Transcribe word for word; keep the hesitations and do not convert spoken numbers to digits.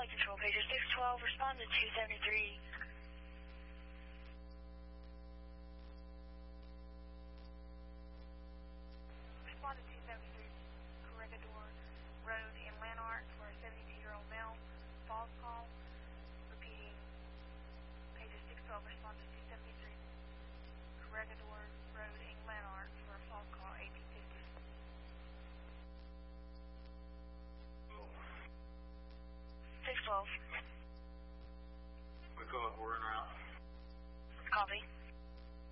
Control, pager six twelve, respond to two seventy-three.